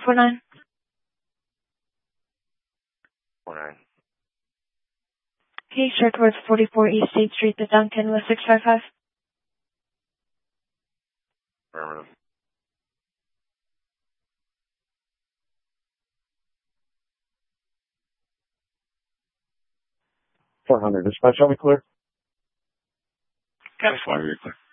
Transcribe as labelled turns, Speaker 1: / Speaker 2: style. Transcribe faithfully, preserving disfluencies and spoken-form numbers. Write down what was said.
Speaker 1: four nine.
Speaker 2: four nine.
Speaker 1: Okay, sir, towards forty-four East State Street, the Duncan with six five five.
Speaker 2: Affirmative.
Speaker 3: four hundred. Dispatch, are we clear?
Speaker 4: Got it, you're clear.